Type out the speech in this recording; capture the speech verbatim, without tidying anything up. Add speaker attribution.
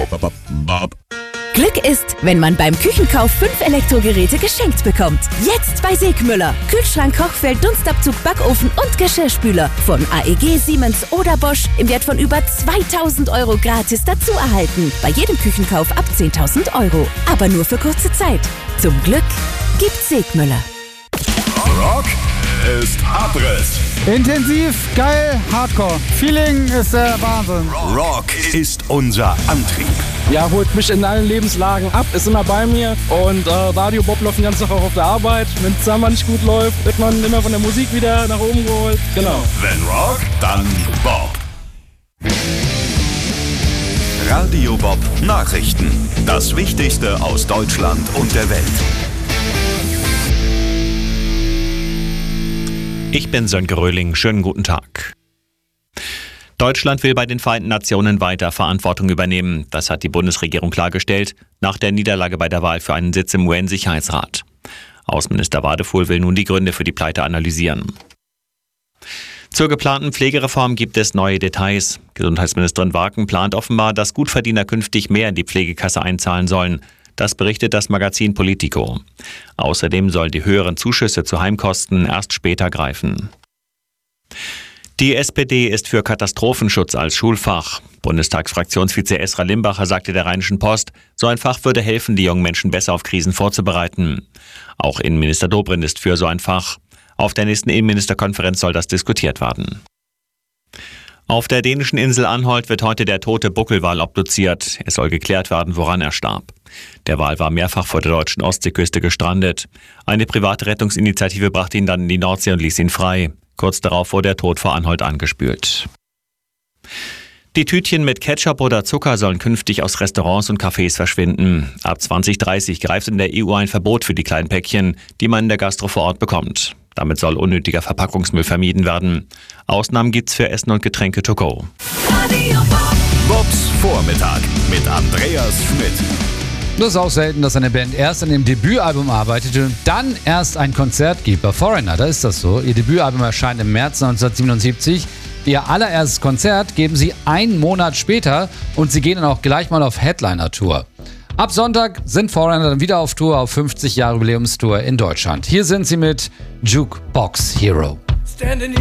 Speaker 1: Glück ist, wenn man beim Küchenkauf fünf Elektrogeräte geschenkt bekommt. Jetzt bei Segmüller. Kühlschrank, Kochfeld, Dunstabzug, Backofen und Geschirrspüler. Von A E G, Siemens oder Bosch im Wert von über zweitausend Euro gratis dazu erhalten. Bei jedem Küchenkauf ab zehntausend Euro. Aber nur für kurze Zeit. Zum Glück gibt's Segmüller.
Speaker 2: Rock ist Abriss.
Speaker 3: Intensiv, geil, Hardcore. Feeling ist der Wahnsinn.
Speaker 2: Rock ist unser Antrieb.
Speaker 4: Ja, holt mich in allen Lebenslagen ab, ist immer bei mir. Und äh, Radio Bob läuft den ganzen Tag auch auf der Arbeit. Wenn es zusammen nicht gut läuft, wird man immer von der Musik wieder nach oben geholt. Genau.
Speaker 2: Wenn Rock, dann Bob. Radio Bob Nachrichten. Das Wichtigste aus Deutschland und der Welt.
Speaker 5: Ich bin Sönke Röhling. Schönen guten Tag. Deutschland will bei den Vereinten Nationen weiter Verantwortung übernehmen. Das hat die Bundesregierung klargestellt nach der Niederlage bei der Wahl für einen Sitz im U N-Sicherheitsrat. Außenminister Wadefuhl will nun die Gründe für die Pleite analysieren. Zur geplanten Pflegereform gibt es neue Details. Gesundheitsministerin Waken plant offenbar, dass Gutverdiener künftig mehr in die Pflegekasse einzahlen sollen. Das berichtet das Magazin Politico. Außerdem sollen die höheren Zuschüsse zu Heimkosten erst später greifen. Die S P D ist für Katastrophenschutz als Schulfach. Bundestagsfraktionsvize Esra Limbacher sagte der Rheinischen Post, so ein Fach würde helfen, die jungen Menschen besser auf Krisen vorzubereiten. Auch Innenminister Dobrindt ist für so ein Fach. Auf der nächsten Innenministerkonferenz soll das diskutiert werden. Auf der dänischen Insel Anholt wird heute der tote Buckelwal obduziert. Es soll geklärt werden, woran er starb. Der Wal war mehrfach vor der deutschen Ostseeküste gestrandet. Eine private Rettungsinitiative brachte ihn dann in die Nordsee und ließ ihn frei. Kurz darauf wurde der Tod vor Anholt angespült. Die Tütchen mit Ketchup oder Zucker sollen künftig aus Restaurants und Cafés verschwinden. Ab zwanzig dreißig greift in der E U ein Verbot für die kleinen Päckchen, die man in der Gastro vor Ort bekommt. Damit soll unnötiger Verpackungsmüll vermieden werden. Ausnahmen gibt's für Essen und Getränke to go.
Speaker 2: Bobs Vormittag mit Andreas Schmidt.
Speaker 6: Das ist auch selten, dass eine Band erst an dem Debütalbum arbeitet und dann erst ein Konzert gibt. Bei Foreigner, da ist das so. Ihr Debütalbum erscheint im März neunzehnhundertsiebenundsiebzig. Ihr allererstes Konzert geben sie einen Monat später und sie gehen dann auch gleich mal auf Headliner-Tour. Ab Sonntag sind Foreigner dann wieder auf Tour, auf fünfzig Jahre Jubiläumstour in Deutschland. Hier sind sie mit Jukebox Hero.